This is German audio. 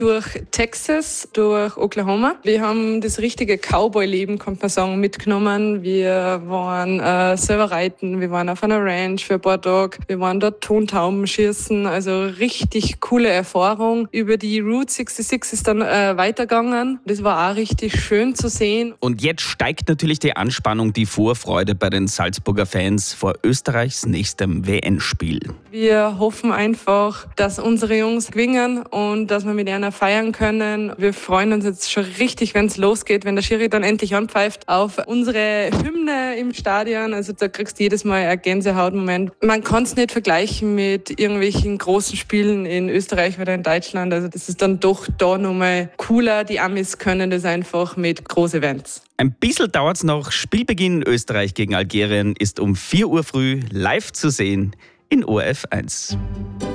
Durch Texas, durch Oklahoma. Wir haben das richtige Cowboy-Leben, kann man sagen, mitgenommen. Wir waren selber reiten, wir waren auf einer Ranch für ein paar Tage, wir waren dort Tontauben schießen, also richtig coole Erfahrung. Über die Route 66 ist dann weitergegangen. Das war auch richtig schön zu sehen. Und jetzt steigt natürlich die Anspannung, die Vorfreude bei den Salzburger Fans vor Österreichs nächstem WN-Spiel. Wir hoffen einfach, dass unsere Jungs gewinnen und dass wir mit einer feiern können. Wir freuen uns jetzt schon richtig, wenn es losgeht, wenn der Schiri dann endlich anpfeift auf unsere Hymne im Stadion. Also da kriegst du jedes Mal einen Gänsehautmoment. Man kann es nicht vergleichen mit irgendwelchen großen Spielen in Österreich oder in Deutschland. Also das ist dann doch da nochmal cooler. Die Amis können das einfach mit großen Events. Ein bisschen dauert es noch. Spielbeginn Österreich gegen Algerien ist um 4 Uhr früh live zu sehen in ORF 1.